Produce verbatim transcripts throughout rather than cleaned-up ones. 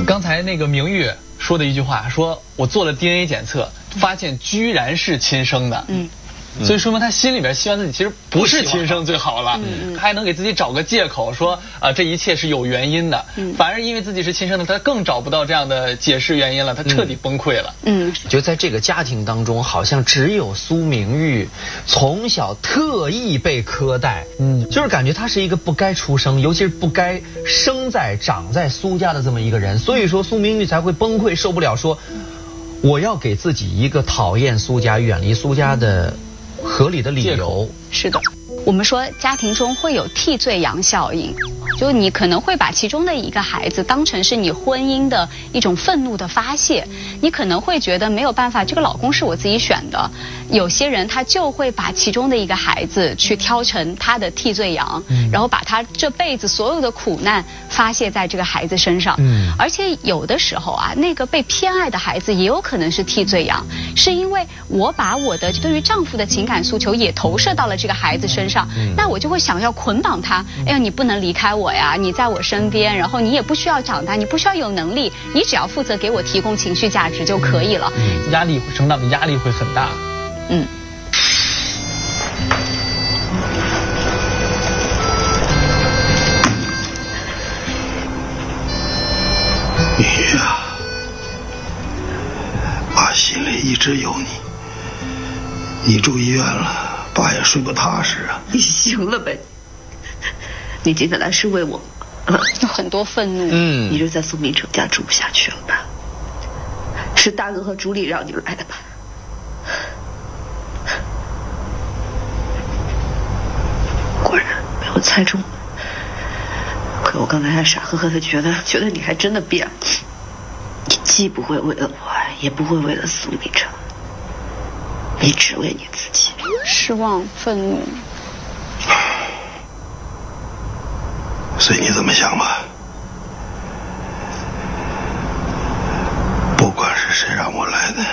刚才那个明玉说的一句话，说我做了 D N A 检测，发现居然是亲生的。嗯。所以说明他心里边希望自己其实不是亲生最好了，嗯、他还能给自己找个借口说啊、呃、这一切是有原因的，嗯、反而因为自己是亲生的，他更找不到这样的解释原因了，他彻底崩溃了。 嗯，就在这个家庭当中，好像只有苏明玉从小特意被苛待，嗯，就是感觉他是一个不该出生，尤其是不该生在长在苏家的这么一个人，所以说苏明玉才会崩溃，受不了说我要给自己一个讨厌苏家、远离苏家的合理的理由。 是的，我们说家庭中会有替罪羊效应，就你可能会把其中的一个孩子当成是你婚姻的一种愤怒的发泄，你可能会觉得没有办法，这个老公是我自己选的。有些人他就会把其中的一个孩子去挑成他的替罪羊，嗯、然后把他这辈子所有的苦难发泄在这个孩子身上。嗯，而且有的时候啊，那个被偏爱的孩子也有可能是替罪羊，是因为我把我的对于丈夫的情感诉求也投射到了这个孩子身上，嗯、那我就会想要捆绑他。哎呀，你不能离开我呀，你在我身边，然后你也不需要长大，你不需要有能力，你只要负责给我提供情绪价值就可以了。 嗯、压力成长的压力会很大。 嗯。 女啊，爸心里一直有你。你住医院了，爸也睡不踏实啊。 你行了呗？你今天来是为我， 有很多愤怒。 嗯，你就在苏明成家住不下去了吧？是大哥和朱莉让你来的吧？果然被我猜中了。可我刚才还傻呵呵的觉得，觉得你还真的变了。你既不会为了我爱，也不会为了苏明成，你只为你自己。 失望、愤怒。 随你怎么想吧。不管是谁让我来的，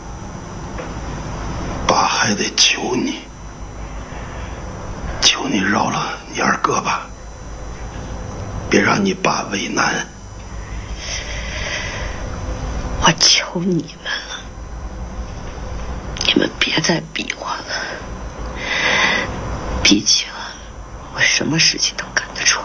爸还得求你，求你饶了你二哥吧，别让你爸为难。 我求你们了，你们别再逼我了，比起了我什么事情都干得出来。